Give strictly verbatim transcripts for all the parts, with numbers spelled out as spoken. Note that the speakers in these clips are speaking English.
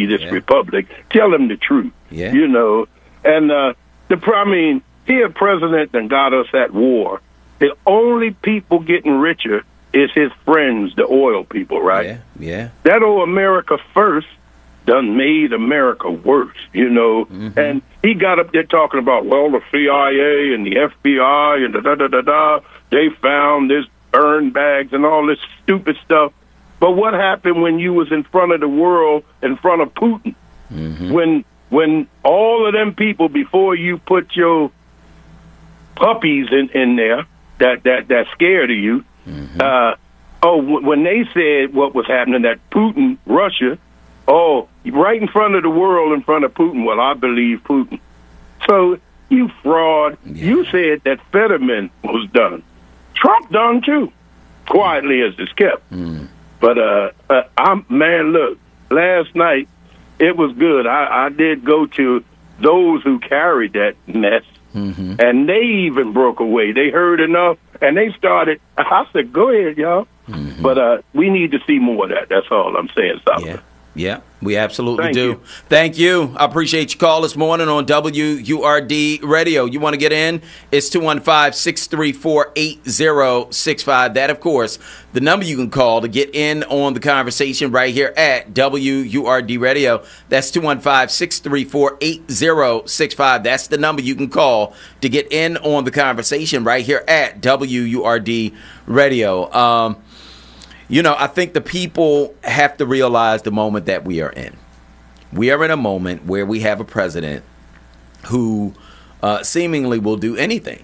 this yeah. republic. Tell them the truth. Yeah. You know, and uh, the I mean, here president done got us at war. The only people getting richer is his friends, the oil people, right? Yeah, yeah. That old America first done made America worse, you know. Mm-hmm. And he got up there talking about, well, the C I A and the F B I and da da da da da. They found this burn bags and all this stupid stuff. But what happened when you was in front of the world, in front of Putin? Mm-hmm. When when all of them people, before you put your puppies in, in there that, that, that scared of you, mm-hmm. uh, oh, w- when they said what was happening, that Putin, Russia, oh, right in front of the world, in front of Putin, well, I believe Putin. So, you fraud, yeah. you said that Fetterman was done. Trump done, too, quietly as it's kept. Mm. But, uh, uh, I'm man, look, last night, it was good. I, I did go to those who carried that mess, mm-hmm. and they even broke away. They heard enough, and they started. I said, go ahead, y'all. Mm-hmm. But uh, we need to see more of that. That's all I'm saying, Solomon. Yeah. Yeah, we absolutely Thank do. you. Thank you. I appreciate your call this morning on W U R D Radio. You want to get in? It's two one five, six three four, eight zero six five. That, of course, the number you can call to get in on the conversation right here at W U R D Radio. That's two one five, six three four, eight zero six five. That's the number you can call to get in on the conversation right here at W U R D Radio. Um You know, I think the people have to realize the moment that we are in. We are in a moment where we have a president who uh, seemingly will do anything.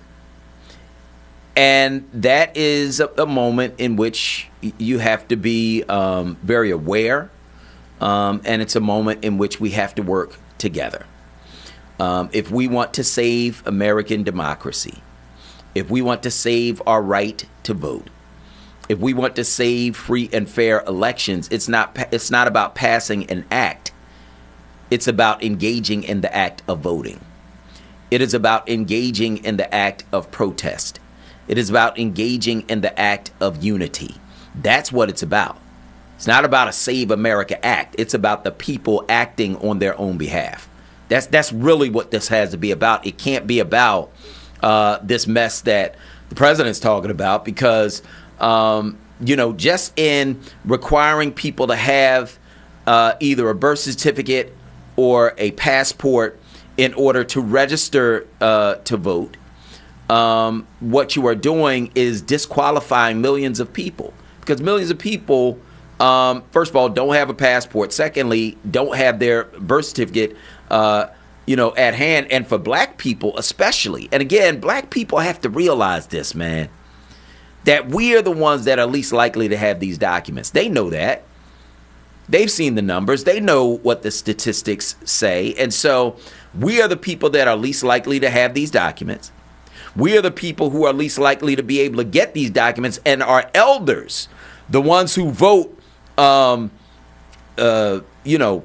And that is a, a moment in which you have to be um, very aware. Um, and it's a moment in which we have to work together. Um, if we want to save American democracy, if we want to save our right to vote, if we want to save free and fair elections, it's not it's not about passing an act. It's about engaging in the act of voting. It is about engaging in the act of protest. It is about engaging in the act of unity. That's what it's about. It's not about a Save America Act. It's about the people acting on their own behalf. That's that's really what this has to be about. It can't be about uh, this mess that the president's talking about because Um, you know, just in requiring people to have uh, either a birth certificate or a passport in order to register uh, to vote, um, what you are doing is disqualifying millions of people because millions of people, um, first of all, don't have a passport. Secondly, don't have their birth certificate, uh, you know, at hand. And for black people especially. And again, black people have to realize this, man. That we are the ones that are least likely to have these documents. They know that. They've seen the numbers. They know what the statistics say. And so we are the people that are least likely to have these documents. We are the people who are least likely to be able to get these documents. And our elders, the ones who vote, um, uh, you know,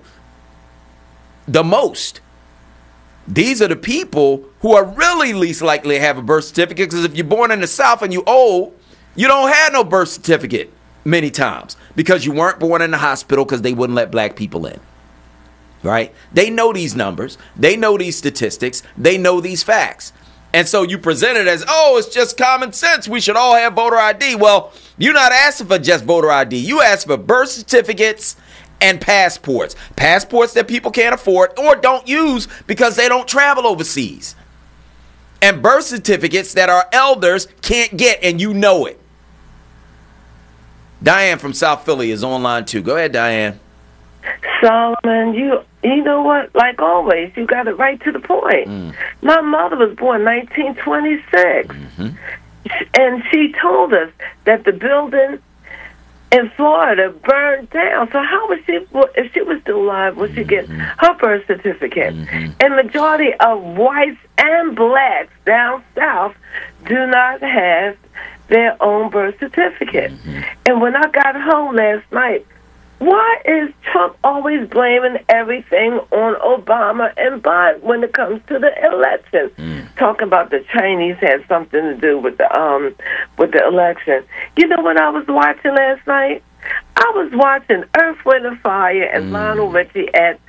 the most. These are the people who are really least likely to have a birth certificate because if you're born in the South and you're old, you don't have no birth certificate many times because you weren't born in the hospital because they wouldn't let black people in, right? They know these numbers. They know these statistics. They know these facts. And so you present it as, oh, it's just common sense. We should all have voter I D. Well, you're not asking for just voter I D. You ask for birth certificates and passports. Passports that people can't afford or don't use because they don't travel overseas. And birth certificates that our elders can't get, and you know it. Diane from South Philly is online too. Go ahead, Diane. Solomon, you you know what? Like always, you got it right to the point. Mm. My mother was born nineteen twenty-six, Mm-hmm. and she told us that the building in Florida burned down. So how was she, if she was still alive, would she get her birth certificate? Mm-hmm. And majority of whites and blacks down south do not have their own birth certificate. Mm-hmm. And when I got home last night, why is Trump always blaming everything on Obama and Biden when it comes to the election? Mm. Talking about the Chinese had something to do with the um with the election. You know what I was watching last night? I was watching Earth, Wind and Fire and Mm. Lionel Richie at